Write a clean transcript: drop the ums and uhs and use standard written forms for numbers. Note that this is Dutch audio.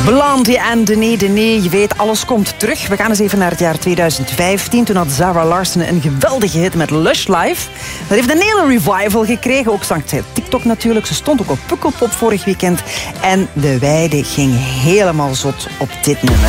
Blondie en Denis, je weet, alles komt terug. We gaan eens even naar het jaar 2015. Toen had Zara Larsson een geweldige hit met Lush Life. Dat heeft een hele revival gekregen, ook dankzij TikTok natuurlijk. Ze stond ook op Pukkelpop vorig weekend. En de weide ging helemaal zot op dit nummer.